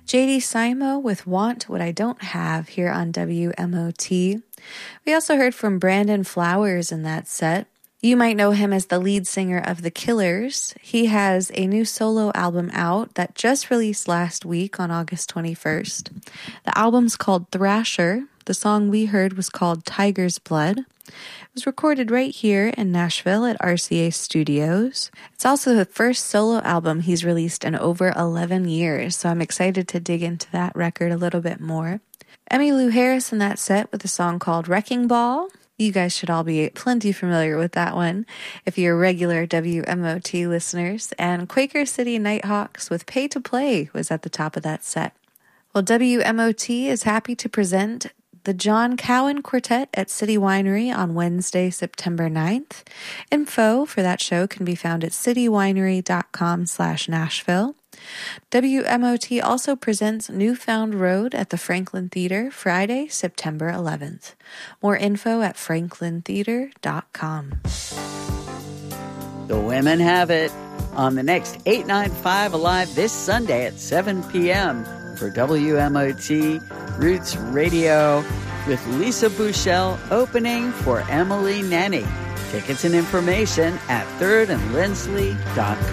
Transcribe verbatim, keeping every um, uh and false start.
J D Simo with Want What I Don't Have here on W M O T. We also heard from Brandon Flowers in that set. You might know him as the lead singer of The Killers. He has a new solo album out that just released last week on August twenty-first. The album's called Thrasher. The song we heard was called Tiger's Blood. It was recorded right here in Nashville at R C A Studios. It's also the first solo album he's released in over eleven years, so I'm excited to dig into that record a little bit more. Emmylou Harris in that set with a song called Wrecking Ball. You guys should all be plenty familiar with that one if you're regular W M O T listeners. And Quaker City Nighthawks with Pay to Play was at the top of that set. Well, W M O T is happy to present the John Cowan Quartet at City Winery on Wednesday, September ninth. Info for that show can be found at citywinery.com slash Nashville. W M O T also presents Newfound Road at the Franklin Theater Friday, September eleventh. More info at franklin theater dot com. The women have it on the next eight ninety-five Alive this Sunday at seven p.m. for W M O T Roots Radio with Lisa Bouchel opening for Emily Nenny. Tickets and information at third and lindsley dot com.